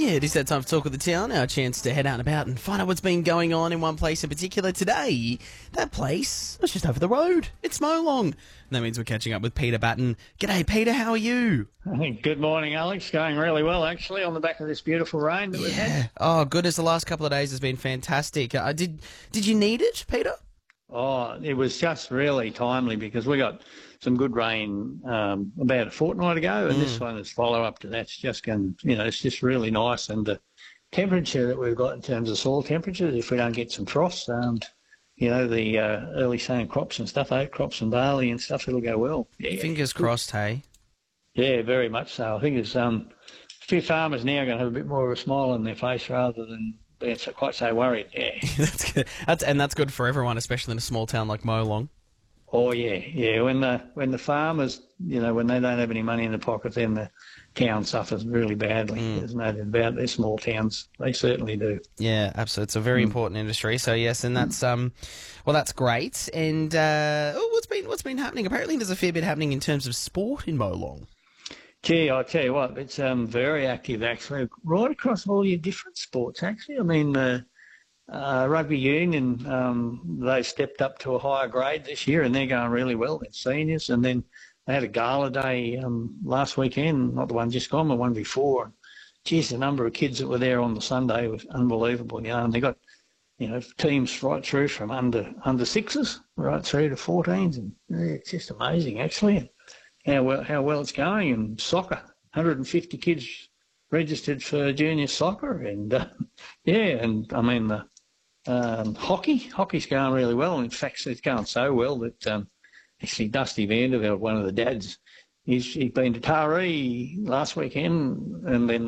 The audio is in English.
Yeah, it is that time for Talk of the Town, our chance to head out and about and find out what's been going on in one place in particular. Today, that place was just over the road. It's Molong. And that means we're catching up with Peter Batten. G'day, Peter, how are you? Good morning, Alex. Going really well, actually, on the back of this beautiful rain that we've had. Oh, goodness, the last couple of days has been fantastic. Did you need it, Peter? Oh, it was just really timely because we got some good rain about a fortnight ago, and this one is follow-up to that's just going, it's just really nice. And the temperature that we've got in terms of soil temperatures, if we don't get some frost, the early sowing crops and stuff, oat crops and barley and stuff, it'll go well. Yeah. Fingers crossed, hey? Yeah, very much so. I think it's a few farmers now are going to have a bit more of a smile on their face rather than being quite so worried. Yeah, That's good. That's good for everyone, especially in a small town like Molong. Oh yeah. When the farmers, when they don't have any money in the pocket, then the town suffers really badly. There's no doubt about it. They're small towns. They certainly do. Yeah, absolutely. It's a very important industry. So yes, and that's that's great. And what's been happening? Apparently, there's a fair bit happening in terms of sport in Molong. Gee, I tell you what, it's very active actually, right across all your different sports. Actually, I mean. Rugby union, they've stepped up to a higher grade this year and they're going really well. They're seniors, and then they had a gala day last weekend, not the one just gone, the one before. Geez, the number of kids that were there on the Sunday was unbelievable. And they got teams right through from under sixes right through to 14s, and it's just amazing actually how well it's going. And soccer, 150 kids registered for junior soccer, and and I mean the hockey's going really well. In fact, it's going so well that actually Dusty Vanderveld, one of the dads, he's been to Taree last weekend, and then